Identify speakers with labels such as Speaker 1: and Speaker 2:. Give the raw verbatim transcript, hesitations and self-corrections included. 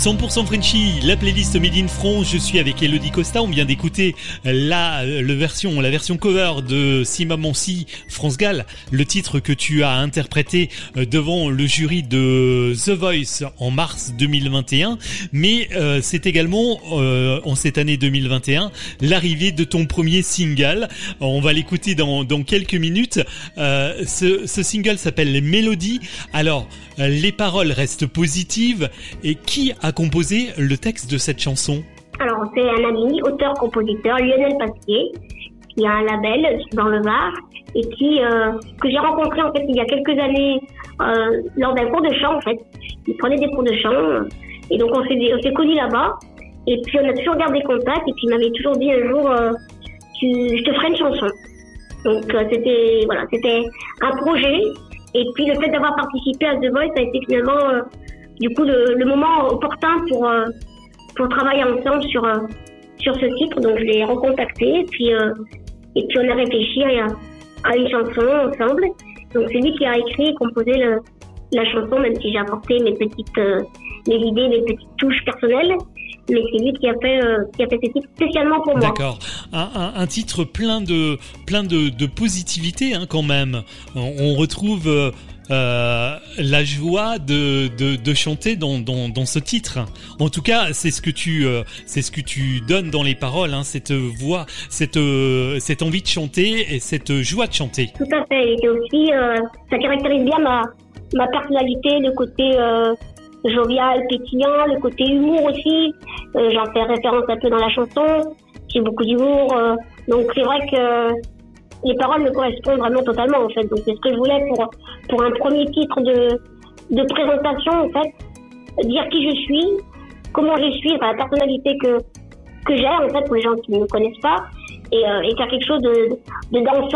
Speaker 1: cent pour cent Frenchy, la playlist Made in France. Je suis avec Elodie Costa. On vient d'écouter la, le version, la version cover de Si Maman Si, France Gall, le titre que tu as interprété devant le jury de The Voice en mars deux mille vingt et un. Mais euh, c'est également euh, en cette année deux mille vingt et un l'arrivée de ton premier single. On va l'écouter dans, dans quelques minutes. Euh, ce, ce single s'appelle Mélodie. Alors, euh, les paroles restent positives. Et qui a composé le texte de cette chanson?
Speaker 2: Alors, c'est un ami, auteur-compositeur, Lionel Pasquier, qui a un label dans le Var et qui euh, que j'ai rencontré en fait il y a quelques années euh, lors d'un cours de chant en fait. Il prenait des cours de chant et donc on s'est, on s'est connus là-bas et puis on a toujours gardé contact et puis il m'avait toujours dit un jour euh, tu, je te ferai une chanson. Donc euh, c'était voilà, c'était un projet et puis le fait d'avoir participé à The Voice a été finalement euh, du coup le, le moment opportun pour euh, pour travailler ensemble sur euh, sur ce titre. Donc je l'ai recontacté et puis euh, et puis on a réfléchi à, à une chanson ensemble. Donc c'est lui qui a écrit et composé le, la chanson, même si j'ai apporté mes petites euh, mes idées, mes petites touches personnelles. Mais c'est lui qui a fait euh, qui a fait ce titre spécialement pour moi.
Speaker 1: D'accord. Un, un, un titre plein de plein de, de positivité hein, quand même. On, on retrouve euh, euh, la joie de, de de chanter dans dans dans ce titre. En tout cas, c'est ce que tu euh, c'est ce que tu donnes dans les paroles. Hein, cette voix, cette euh, cette envie de chanter et cette joie de chanter.
Speaker 2: Tout à fait. Et aussi, euh, ça caractérise bien ma ma personnalité, le côté euh, jovial, pétillant, le côté humour aussi. Euh, j'en fais référence un peu dans la chanson. J'ai beaucoup d'humour. Euh, donc c'est vrai que les paroles me correspondent vraiment totalement en fait. Donc c'est ce que je voulais pour pour un premier titre de de présentation en fait, dire qui je suis, comment je suis, enfin, la personnalité que que j'ai en fait pour les gens qui ne me connaissent pas et, euh, et faire quelque chose de de dansant.